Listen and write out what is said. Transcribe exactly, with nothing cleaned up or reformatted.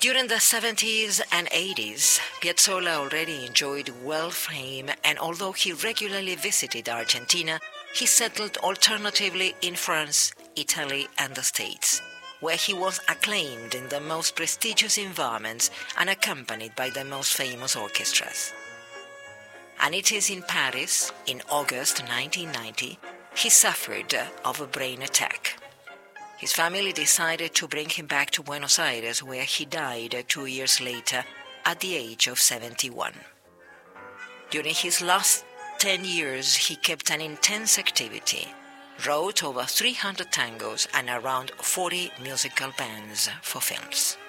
During the seventies and eighties, Piazzolla already enjoyed world fame, and although he regularly visited Argentina, he settled alternatively in France, Italy, and the States, where he was acclaimed in the most prestigious environments and accompanied by the most famous orchestras. And it is in Paris, in August nineteen ninety, he suffered of a brain attack. His family decided to bring him back to Buenos Aires, where he died two years later at the age of seventy-one. During his last ten years, he kept an intense activity, wrote over three hundred tangos and around forty musical bands for films.